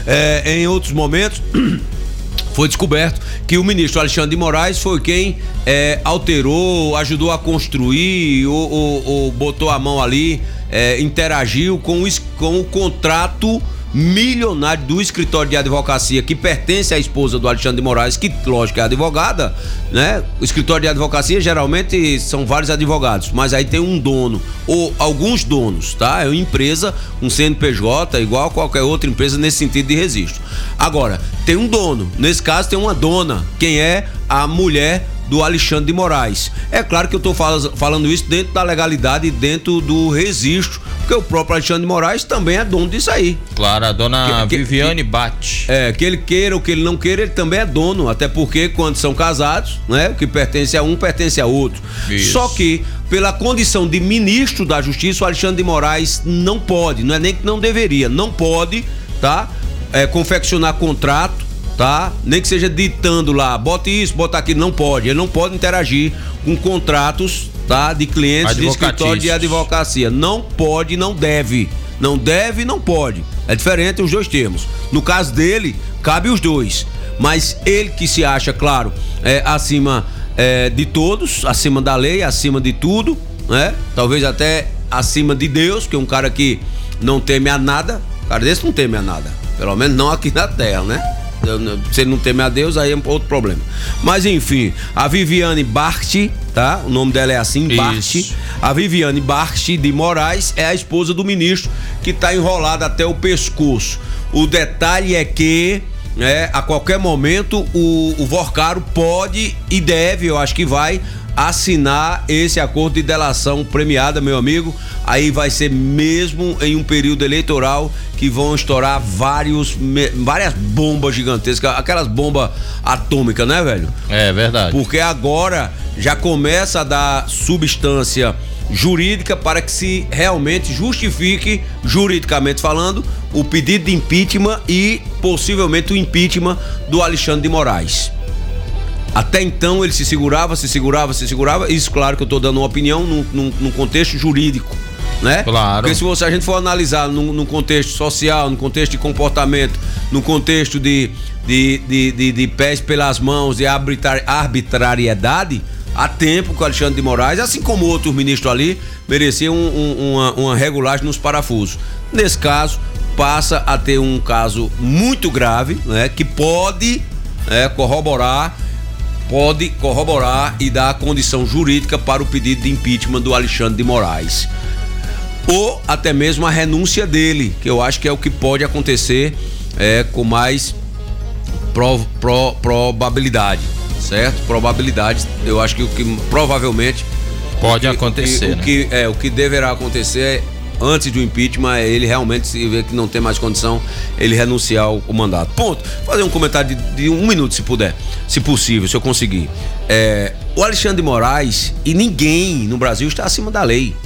em outros momentos foi descoberto que o ministro Alexandre de Moraes foi quem alterou, ajudou a construir ou botou a mão ali, interagiu com o contrato milionário do escritório de advocacia que pertence à esposa do Alexandre de Moraes, que lógico é advogada, né? O escritório de advocacia geralmente são vários advogados, mas aí tem um dono ou alguns donos, tá? É uma empresa, um CNPJ, igual a qualquer outra empresa nesse sentido de registro. Agora, tem um dono, nesse caso tem uma dona, quem é a mulher do Alexandre de Moraes. É claro que eu estou falando isso dentro da legalidade, dentro do registro, porque o próprio Alexandre de Moraes também é dono disso aí. Claro, a dona Viviane Bate. Que ele queira ou que ele não queira, ele também é dono, até porque quando são casados, né, o que pertence a um pertence a outro. Isso. Só que pela condição de ministro da Justiça, o Alexandre de Moraes não pode, não é nem que não deveria, não pode, tá? Confeccionar contrato, tá? Nem que seja ditando lá, bota isso, bota aquilo, não pode. Ele não pode interagir com contratos, tá? De clientes de escritório de advocacia. Não pode, não deve. Não deve, não pode. É diferente os dois termos. No caso dele, cabe os dois. Mas ele que se acha, claro, acima de todos, acima da lei, acima de tudo, né? Talvez até acima de Deus, que é um cara que não teme a nada. O cara desse não teme a nada. Pelo menos não aqui na terra, né? Se ele não teme a Deus, aí é outro problema. Mas enfim, a Viviane Bart, tá? O nome dela é assim, Bart. A Viviane Bart de Moraes é a esposa do ministro, que tá enrolada até o pescoço. O detalhe é que, a qualquer momento, o Vorcaro pode e deve, eu acho que vai, assinar esse acordo de delação premiada, meu amigo. Aí vai ser mesmo em um período eleitoral que vão estourar várias bombas gigantescas, aquelas bombas atômicas, né, velho? É verdade. Porque agora já começa a dar substância jurídica para que se realmente justifique, juridicamente falando, o pedido de impeachment e possivelmente o impeachment do Alexandre de Moraes. Até então ele se segurava. Isso, claro que eu tô dando uma opinião num contexto jurídico, né? Claro. Porque se a gente for analisar num contexto social, num contexto de comportamento, num contexto de pés pelas mãos, de arbitrariedade, há tempo que o Alexandre de Moraes, assim como outros ministros ali, merecia uma regulagem nos parafusos. Nesse caso, passa a ter um caso muito grave, né? Que pode corroborar e dar a condição jurídica para o pedido de impeachment do Alexandre de Moraes. Ou até mesmo a renúncia dele, que eu acho que é o que pode acontecer com mais probabilidade, certo? Probabilidade, eu acho que o que provavelmente pode acontecer, o que deverá acontecer antes do impeachment é ele realmente, se ver que não tem mais condição, ele renunciar ao mandato. Ponto. Fazer um comentário de 1 minuto, se puder, se possível, se eu conseguir. O Alexandre de Moraes e ninguém no Brasil está acima da lei,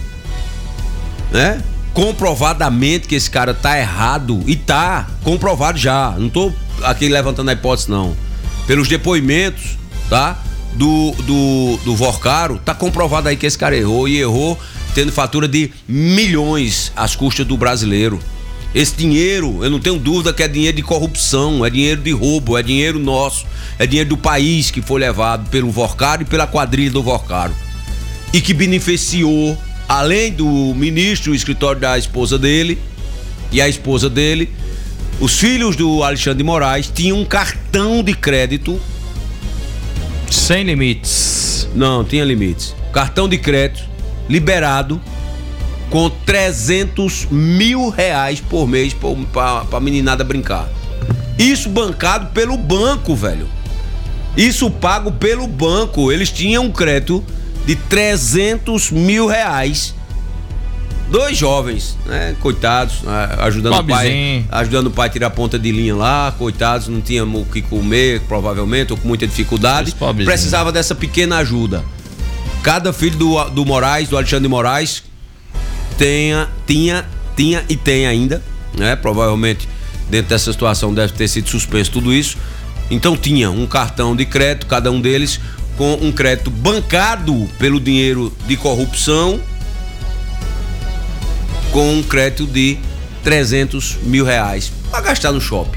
né? Comprovadamente que esse cara tá errado, e tá comprovado já, não tô aqui levantando a hipótese não, pelos depoimentos, tá? Do Vorcaro, tá comprovado aí que esse cara errou tendo fatura de milhões às custas do brasileiro. Esse dinheiro, eu não tenho dúvida que é dinheiro de corrupção, é dinheiro de roubo, é dinheiro nosso, é dinheiro do país que foi levado pelo Vorcaro e pela quadrilha do Vorcaro, e que beneficiou, além do ministro, o escritório da esposa dele e a esposa dele. Os filhos do Alexandre de Moraes tinham um cartão de crédito sem limites. Não, tinha limites. Cartão de crédito liberado com 300 mil reais por mês pra meninada brincar. Isso bancado pelo banco, velho. Isso pago pelo banco. Eles tinham um crédito de 300 mil reais. 2 jovens, né? Coitados, ajudando o pai a tirar a ponta de linha lá. Coitados, não tinham o que comer, provavelmente, ou com muita dificuldade. Precisava dessa pequena ajuda. Cada filho do Moraes, do Alexandre de Moraes, tinha e tem ainda, né? Provavelmente dentro dessa situação deve ter sido suspenso tudo isso. Então tinha um cartão de crédito, cada um deles com um crédito bancado pelo dinheiro de corrupção, com um crédito de 300 mil reais para gastar no shopping.